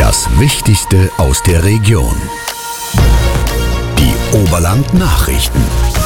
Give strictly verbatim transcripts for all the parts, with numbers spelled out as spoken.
Das Wichtigste aus der Region. Die Oberland-Nachrichten.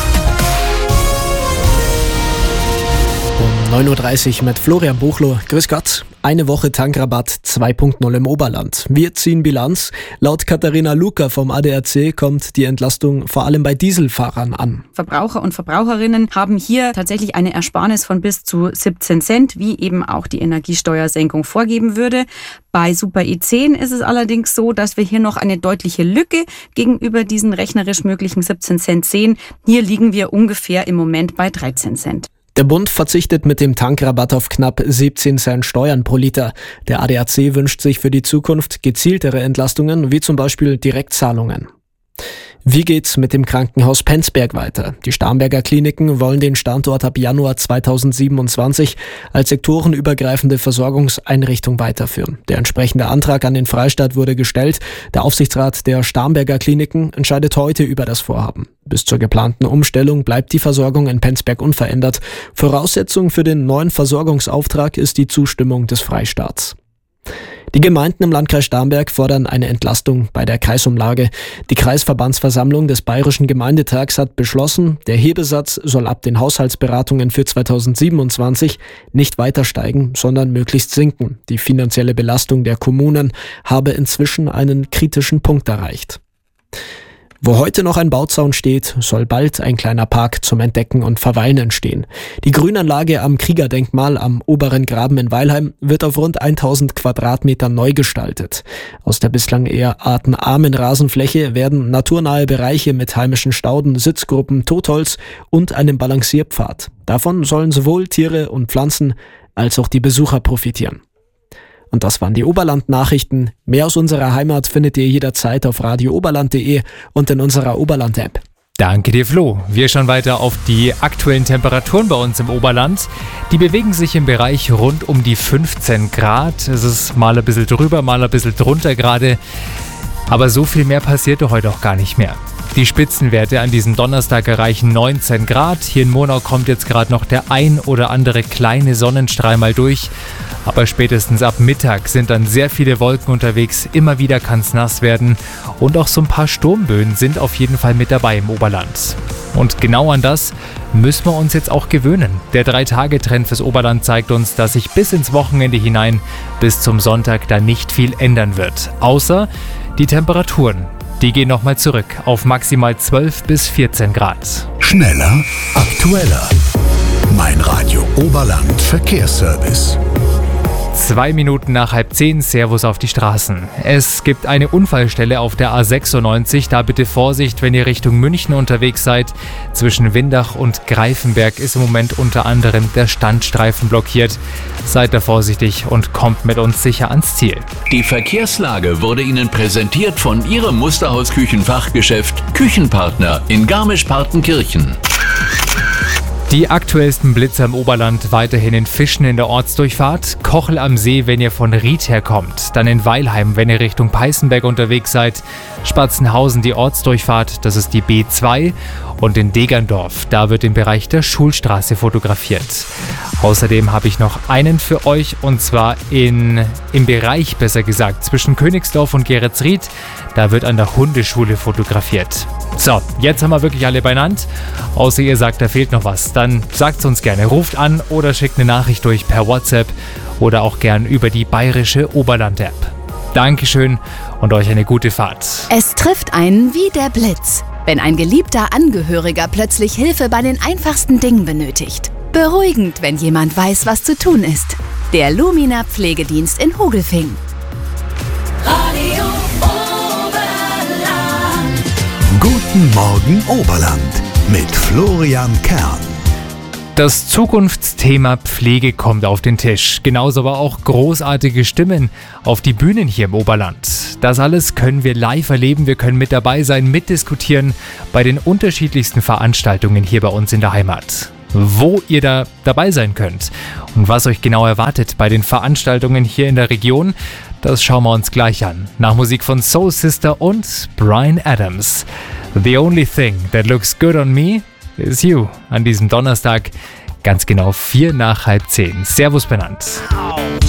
Um neun Uhr dreißig mit Florian Buchloh. Grüß Gott. Eine Woche Tankrabatt zwei Punkt null im Oberland. Wir ziehen Bilanz. Laut Katharina Luca vom A D A C kommt die Entlastung vor allem bei Dieselfahrern an. Verbraucher und Verbraucherinnen haben hier tatsächlich eine Ersparnis von bis zu siebzehn Cent, wie eben auch die Energiesteuersenkung vorgeben würde. Bei Super E zehn ist es allerdings so, dass wir hier noch eine deutliche Lücke gegenüber diesen rechnerisch möglichen siebzehn Cent sehen. Hier liegen wir ungefähr im Moment bei dreizehn Cent. Der Bund verzichtet mit dem Tankrabatt auf knapp siebzehn Cent Steuern pro Liter. Der A D A C wünscht sich für die Zukunft gezieltere Entlastungen, wie zum Beispiel Direktzahlungen. Wie geht's mit dem Krankenhaus Penzberg weiter? Die Starnberger Kliniken wollen den Standort ab Januar zweitausendsiebenundzwanzig als sektorenübergreifende Versorgungseinrichtung weiterführen. Der entsprechende Antrag an den Freistaat wurde gestellt. Der Aufsichtsrat der Starnberger Kliniken entscheidet heute über das Vorhaben. Bis zur geplanten Umstellung bleibt die Versorgung in Penzberg unverändert. Voraussetzung für den neuen Versorgungsauftrag ist die Zustimmung des Freistaats. Die Gemeinden im Landkreis Starnberg fordern eine Entlastung bei der Kreisumlage. Die Kreisverbandsversammlung des Bayerischen Gemeindetags hat beschlossen, der Hebesatz soll ab den Haushaltsberatungen für zweitausendsiebenundzwanzig nicht weiter steigen, sondern möglichst sinken. Die finanzielle Belastung der Kommunen habe inzwischen einen kritischen Punkt erreicht. Wo heute noch ein Bauzaun steht, soll bald ein kleiner Park zum Entdecken und Verweilen entstehen. Die Grünanlage am Kriegerdenkmal am Oberen Graben in Weilheim wird auf rund tausend Quadratmetern neu gestaltet. Aus der bislang eher artenarmen Rasenfläche werden naturnahe Bereiche mit heimischen Stauden, Sitzgruppen, Totholz und einem Balancierpfad. Davon sollen sowohl Tiere und Pflanzen als auch die Besucher profitieren. Und das waren die Oberland-Nachrichten. Mehr aus unserer Heimat findet ihr jederzeit auf radio oberland punkt de und in unserer Oberland-App. Danke dir, Flo. Wir schauen weiter auf die aktuellen Temperaturen bei uns im Oberland. Die bewegen sich im Bereich rund um die fünfzehn Grad. Es ist mal ein bisschen drüber, mal ein bisschen drunter gerade. Aber so viel mehr passierte heute auch gar nicht mehr. Die Spitzenwerte an diesem Donnerstag erreichen neunzehn Grad. Hier in Monau kommt jetzt gerade noch der ein oder andere kleine Sonnenstrahl mal durch. Aber spätestens ab Mittag sind dann sehr viele Wolken unterwegs. Immer wieder kann es nass werden. Und auch so ein paar Sturmböen sind auf jeden Fall mit dabei im Oberland. Und genau an das müssen wir uns jetzt auch gewöhnen. Der drei-Tage-Trend fürs Oberland zeigt uns, dass sich bis ins Wochenende hinein, bis zum Sonntag, da nicht viel ändern wird. Außer die Temperaturen. Die gehen nochmal zurück auf maximal zwölf bis vierzehn Grad. Schneller, aktueller. Mein Radio Oberland Verkehrsservice. Zwei Minuten nach halb zehn, Servus auf die Straßen. Es gibt eine Unfallstelle auf der A sechsundneunzig, da bitte Vorsicht, wenn ihr Richtung München unterwegs seid. Zwischen Windach und Greifenberg ist im Moment unter anderem der Standstreifen blockiert. Seid da vorsichtig und kommt mit uns sicher ans Ziel. Die Verkehrslage wurde Ihnen präsentiert von Ihrem Musterhaus-Küchenfachgeschäft Küchenpartner in Garmisch-Partenkirchen. Die aktuellsten Blitzer im Oberland weiterhin in Fischen in der Ortsdurchfahrt, Kochel am See, wenn ihr von Ried herkommt, dann in Weilheim, wenn ihr Richtung Peißenberg unterwegs seid, Spatzenhausen die Ortsdurchfahrt, das ist die B zwei, und in Degerndorf, da wird im Bereich der Schulstraße fotografiert. Außerdem habe ich noch einen für euch, und zwar in, im Bereich, besser gesagt, zwischen Königsdorf und Geretsried, da wird an der Hundeschule fotografiert. So, jetzt haben wir wirklich alle beieinander. Außer ihr sagt, da fehlt noch was. Dann sagt es uns gerne. Ruft an oder schickt eine Nachricht durch per WhatsApp oder auch gern über die bayerische Oberland-App. Dankeschön und euch eine gute Fahrt. Es trifft einen wie der Blitz, wenn ein geliebter Angehöriger plötzlich Hilfe bei den einfachsten Dingen benötigt. Beruhigend, wenn jemand weiß, was zu tun ist. Der Lumina Pflegedienst in Hogelfing. Radio Guten Morgen Oberland mit Florian Kern. Das Zukunftsthema Pflege kommt auf den Tisch. Genauso aber auch großartige Stimmen auf die Bühnen hier im Oberland. Das alles können wir live erleben. Wir können mit dabei sein, mitdiskutieren bei den unterschiedlichsten Veranstaltungen hier bei uns in der Heimat. Wo ihr da dabei sein könnt und was euch genau erwartet bei den Veranstaltungen hier in der Region, das schauen wir uns gleich an. Nach Musik von Soul Sister und Bryan Adams. The only thing that looks good on me is you. An diesem Donnerstag ganz genau vier nach halb zehn. Servus benannt.